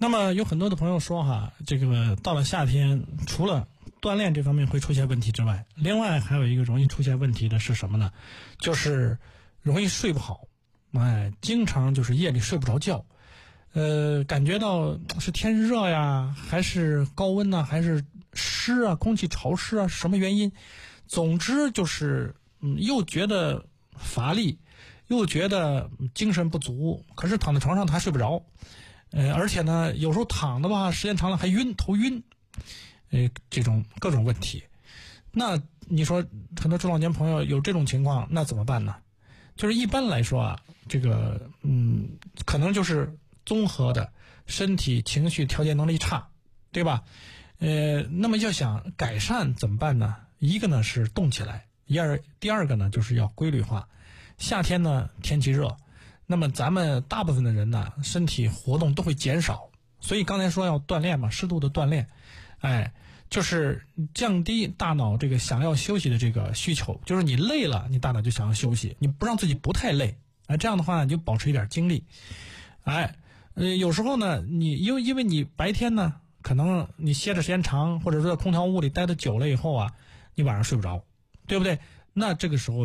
那么有很多的朋友说哈，这个到了夏天，除了锻炼这方面会出现问题之外，另外还有一个容易出现问题的是什么呢？就是容易睡不好，经常就是夜里睡不着觉，感觉到是天热呀，还是高温呢，还是湿啊，空气潮湿啊，什么原因？总之就是又觉得乏力，又觉得精神不足，可是躺在床上他还睡不着，而且呢有时候躺的吧时间长了还晕，头晕，这种各种问题。那你说很多中老年朋友有这种情况，那怎么办呢？就是一般来说啊，这个可能就是综合的身体情绪调节能力差，对吧？那么要想改善怎么办呢？一个呢是动起来，第二个呢就是要规律化。夏天呢天气热，那么咱们大部分的人呢身体活动都会减少，所以刚才说要锻炼嘛，适度的锻炼，就是降低大脑这个想要休息的这个需求，就是你累了，你大脑就想要休息，你不让自己不太累，这样的话你就保持一点精力。有时候呢，你因为你白天呢，可能你歇着时间长，或者说在空调屋里待得久了以后啊，你晚上睡不着，对不对？那这个时候